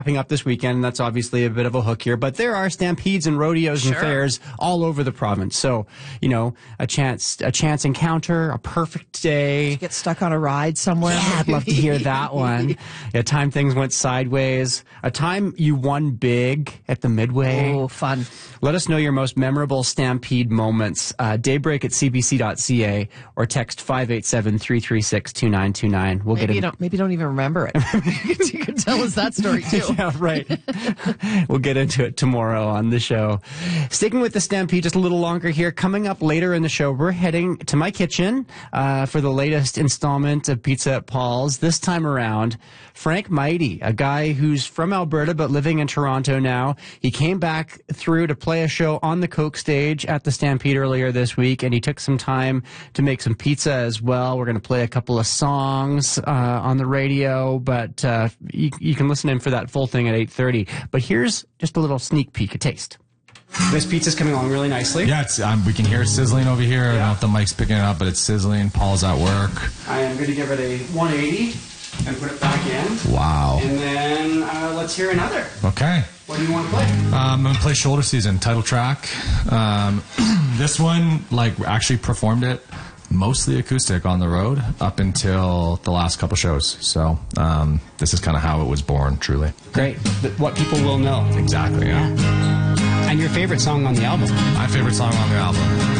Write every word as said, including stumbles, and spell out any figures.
wrapping up this weekend, and that's obviously a bit of a hook here, but there are stampedes and rodeos Sure. and fairs all over the province. So, you know, a chance, a chance encounter, a perfect day. Get stuck on a ride somewhere. Yeah, I'd love to hear that one. A time things went sideways. A time you won big at the Midway. Oh, fun. Let us know your most memorable Stampede moments. Uh, daybreak at c b c dot c a or text five eight seven, three three six, two nine two nine. We'll Maybe get you it. don't. Maybe you don't even remember it. You can tell us that story too. Yeah, right. We'll get into it tomorrow on the show. Sticking with the Stampede just a little longer here. Coming up later in the show, we're heading to my kitchen uh, for the latest installment of Pizza at Paul's. This time around, Frank Mighty, a guy who's from Alberta but living in Toronto now. He came back through to play a show on the Coke stage at the Stampede earlier this week, and he took some time to make some pizza as well. We're going to play a couple of songs uh, on the radio, but uh, you, you can listen in for that full thing at eight thirty. But here's just a little sneak peek, a taste. This pizza's coming along really nicely. Yeah, it's, um, we can hear it sizzling over here. I don't Yeah. know if the mic's picking it up, but it's sizzling. Paul's at work. I am going to give it a one eighty and put it back in. Wow. And then uh, let's hear another. Okay. What do you want to play? Um, I'm going to play Shoulder Season, title track. Um, this one, like, actually performed it mostly acoustic on the road up until the last couple shows. So um, this is kind of how it was born, truly. Great. What people will know. Exactly, yeah. And your favorite song on the album? My favorite song on the album.